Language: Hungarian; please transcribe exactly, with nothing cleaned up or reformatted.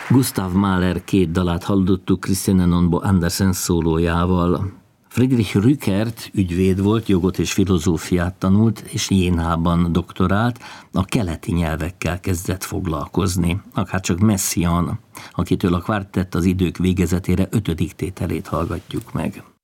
Gustav Mahler két dalát hallottuk Christiane Nonbo Andersen szólójával. Friedrich Rückert ügyvéd volt, jogot és filozófiát tanult, és Jénában doktorált, a keleti nyelvekkel kezdett foglalkozni, akárcsak Messiaen, akitől a kvártett az idők végezetére ötödik tételét hallgatjuk meg.